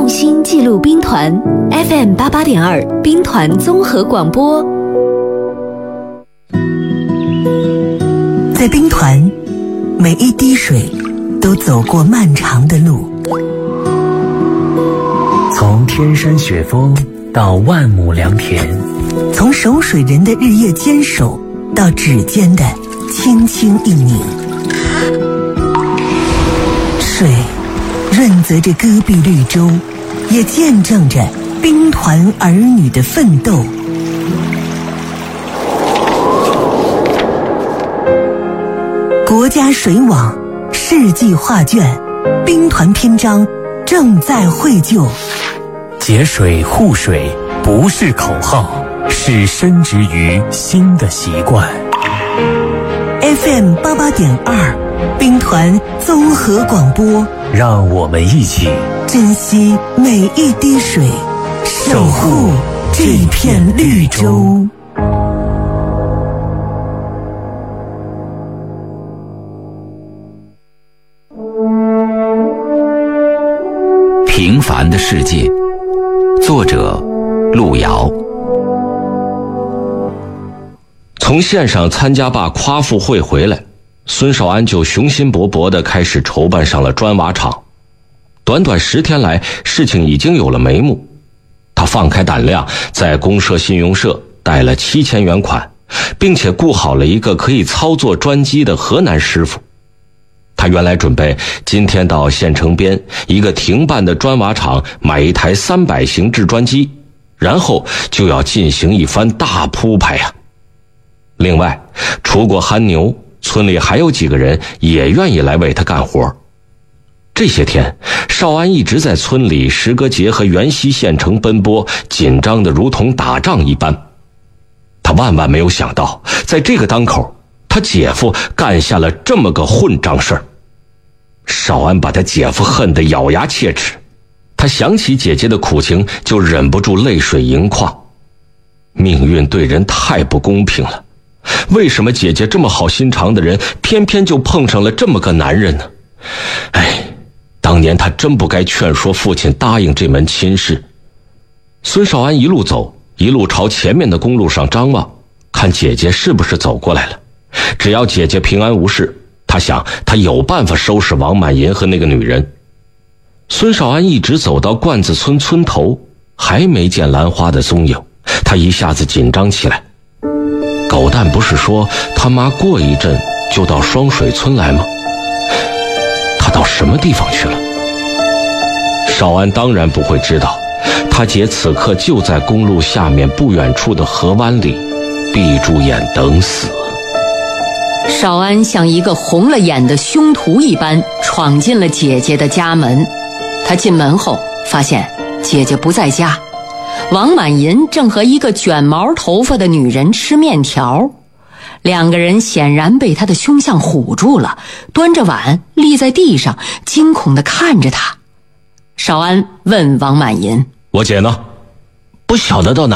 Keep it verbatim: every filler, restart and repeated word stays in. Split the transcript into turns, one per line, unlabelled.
用心记录兵团 F M 八八点二兵团综合广播。
在兵团，每一滴水都走过漫长的路，
从天山雪峰到万亩良田，
从守水人的日夜坚守到指尖的轻轻一拧。水润泽着戈壁绿洲，也见证着兵团儿女的奋斗。国家水网，世纪画卷，兵团篇章正在绘就。
节水护水不是口号，是深植于心的习惯。
F M 八八点二，兵团综合广播，
让我们一起
珍惜每一滴水，守护这片绿洲。
平凡的世界，作者路遥。
从线上参加罢夸父会回来，孙少安就雄心勃勃地开始筹办上了砖瓦厂。短短十天来，事情已经有了眉目。他放开胆量，在公社信用社贷了七千元款，并且雇好了一个可以操作砖机的河南师傅。他原来准备今天到县城边一个停办的砖瓦厂买一台三百型制砖机，然后就要进行一番大铺排呀、啊。另外，除过憨牛，村里还有几个人也愿意来为他干活。这些天，少安一直在村里石戈节和元溪县城奔波，紧张得如同打仗一般。他万万没有想到，在这个当口，他姐夫干下了这么个混账事儿。少安把他姐夫恨得咬牙切齿，他想起姐姐的苦情，就忍不住泪水盈眶。命运对人太不公平了，为什么姐姐这么好心肠的人，偏偏就碰上了这么个男人呢？哎，当年他真不该劝说父亲答应这门亲事。孙少安一路走，一路朝前面的公路上张望，看姐姐是不是走过来了。只要姐姐平安无事，他想他有办法收拾王满银和那个女人。孙少安一直走到罐子村村头，还没见兰花的踪影，他一下子紧张起来。狗蛋不是说他妈过一阵就到双水村来吗？他到什么地方去了？少安当然不会知道，他姐此刻就在公路下面不远处的河湾里闭住眼等死。
少安像一个红了眼的凶徒一般闯进了姐姐的家门。他进门后发现姐姐不在家，王满银正和一个卷毛头发的女人吃面条，两个人显然被他的凶相唬住了，端着碗立在地上，惊恐地看着他。少安问王满银：
我姐呢？不晓得到哪